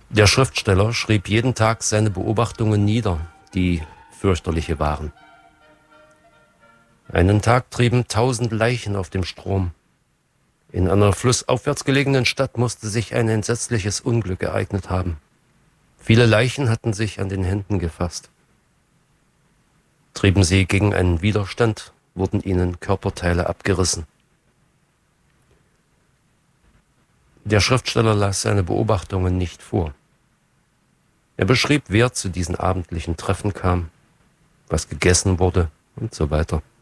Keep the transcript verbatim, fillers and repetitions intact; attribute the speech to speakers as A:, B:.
A: Der Schriftsteller schrieb jeden Tag seine Beobachtungen nieder, die fürchterliche waren. Einen Tag trieben tausend Leichen auf dem Strom. In einer flussaufwärts gelegenen Stadt musste sich ein entsetzliches Unglück ereignet haben. Viele Leichen hatten sich an den Händen gefasst. Trieben sie gegen einen Widerstand, wurden ihnen Körperteile abgerissen. Der Schriftsteller las seine Beobachtungen nicht vor. Er beschrieb, wer zu diesen abendlichen Treffen kam, was gegessen wurde und so weiter.